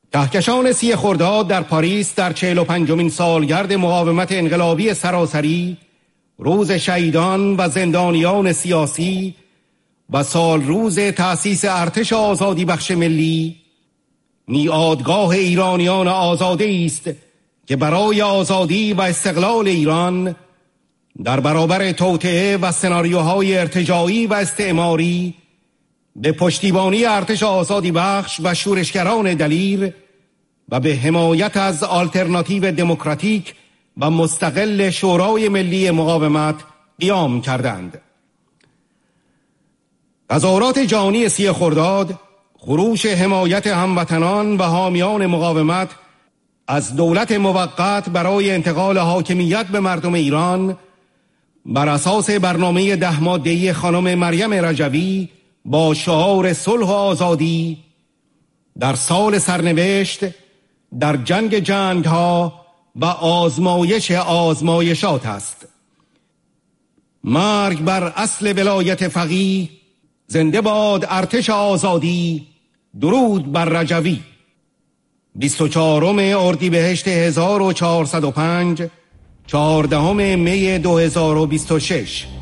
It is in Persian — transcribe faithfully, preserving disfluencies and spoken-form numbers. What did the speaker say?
کهکشان سی خرداد در پاریس در چهل و پنجمین سالگرد مقاومت انقلابی سراسری، روز شهیدان و زندانیان سیاسی و سال روز تأسیس ارتش آزادی بخش ملی، میعادگاه ایرانیان آزاده است که برای آزادی و استقلال ایران در برابر توطئه و سناریوهای ارتجاعی و استعماری به پشتیبانی ارتش آزادی بخش و شورشگران دلیر و به حمایت از آلترناتیو دموکراتیک و مستقل شورای ملی مقاومت قیام کردند. تظاهرات جهانی سی خرداد خروش حمایت هموطنان و حامیان مقاومت از دولت موقت برای انتقال حاکمیت به مردم ایران بر اساس برنامه ده ماده‌ای خانم مریم رجوی با شعار صلح و آزادی در سال سرنوشت، در جنگ جنگ‌ها و آزمایش آزمایشات است. مرگ بر اصل ولایت فقیه، زنده باد ارتش آزادی، درود بر رجوی. بیست و چهارم اردیبهشت هزار و چهارصد و پنج، چهاردهم می دو هزار و بیست و شش.